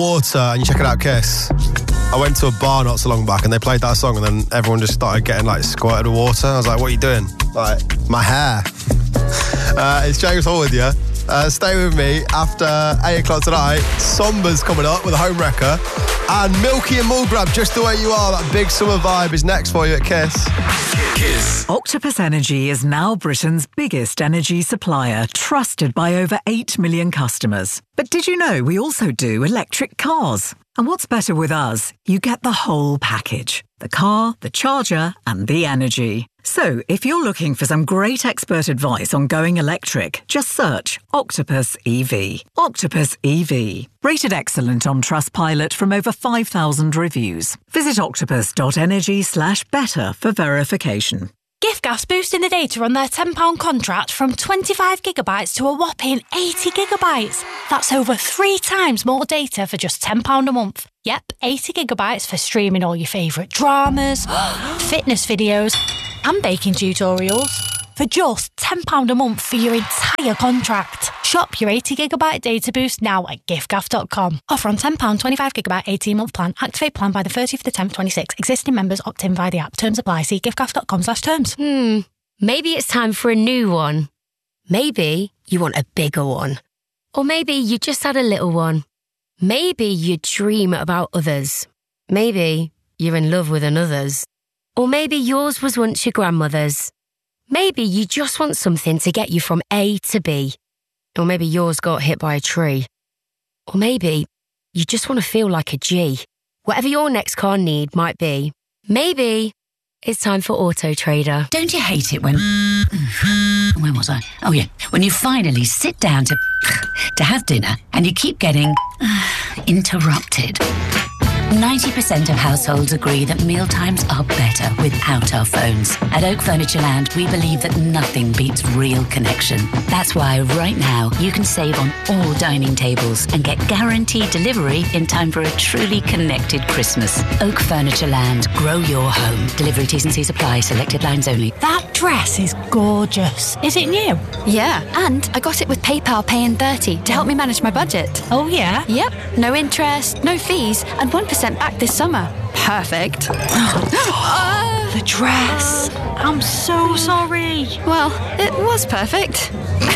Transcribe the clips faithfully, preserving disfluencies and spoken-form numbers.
Water, and you check it out, Kiss. I went to a bar not so long back and they played that song and then everyone just started getting like squirted with water. I was like, what are you doing? Like, my hair. uh, it's James Hall with you. Uh, stay with me after eight o'clock tonight. Somber's coming up with a home wrecker. And Milky and Mulgrab, Just the Way You Are, that big summer vibe is next for you at Kiss. Kiss. Octopus Energy is now Britain's biggest energy supplier, trusted by over eight million customers. But did you know we also do electric cars? And what's better with us? You get the whole package. The car, the charger, and the energy. So, if you're looking for some great expert advice on going electric, just search Octopus E V. Octopus E V. Rated excellent on Trustpilot from over five thousand reviews. Visit octopus.energy slash better for verification. Giftgas boosting the data on their ten pound contract from twenty-five gigabytes to a whopping eighty gigabytes. That's over three times more data for just ten pounds a month. Yep, eighty gigabytes for streaming all your favourite dramas, fitness videos and baking tutorials for just ten pounds a month for your entire contract. Shop your eighty gigabyte data boost now at giftgaff dot com. Offer on ten pounds twenty-five gigabyte eighteen month plan. Activate plan by the thirtieth of the tenth twenty-six. Existing members opt in via the app. Terms apply. See giftgaff dot com slash terms. Hmm. Maybe it's time for a new one. Maybe you want a bigger one. Or maybe you just had a little one. Maybe you dream about others. Maybe you're in love with another's. Or maybe yours was once your grandmother's. Maybe you just want something to get you from A to B. Or maybe yours got hit by a tree. Or maybe you just want to feel like a G. Whatever your next car need might be, maybe it's time for Auto Trader. Don't you hate it when... Where was I? Oh, yeah. When you finally sit down to... to have dinner and you keep getting... interrupted. ninety percent of households agree that mealtimes are better without our phones. At Oak Furniture Land, we believe that nothing beats real connection. That's why right now you can save on all dining tables and get guaranteed delivery in time for a truly connected Christmas. Oak Furniture Land, grow your home. Delivery T's and C's apply, selected lines only. That dress is gorgeous. Is it new? Yeah, and I got it with PayPal Pay in thirty to help me manage my budget. Oh, yeah? Yep, no interest, no fees, and one percent back this summer. Perfect. uh, The dress. I'm so sorry. Well, it was perfect.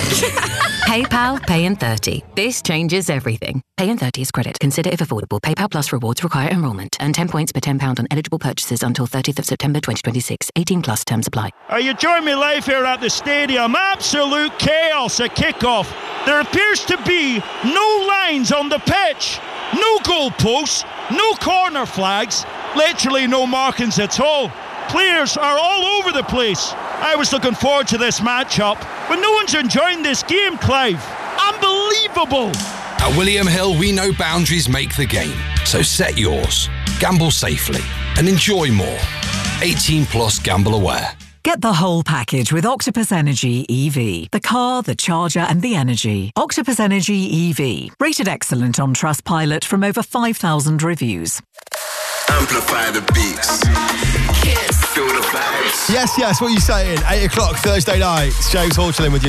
PayPal Pay in thirty. This changes everything. Pay in thirty is credit. Consider if affordable. PayPal Plus rewards require enrolment. Earn ten points per ten pounds on eligible purchases until thirtieth of September twenty twenty-six. eighteen plus terms apply. Are you joining me live here at the stadium? Absolute chaos at kickoff. There appears to be no lines on the pitch. No goalposts, no corner flags, literally no markings at all. Players are all over the place. I was looking forward to this matchup, but no one's enjoying this game, Clive. Unbelievable. At William Hill, we know boundaries make the game. So set yours, gamble safely, and enjoy more. eighteen plus gamble aware. Get the whole package with Octopus Energy E V. The car, the charger and the energy. Octopus Energy E V. Rated excellent on Trustpilot from over five thousand reviews. Amplify the beats. Kiss. Feel the vibes. Yes, yes, what are you saying? eight o'clock Thursday night. It's James Hall chilling with you.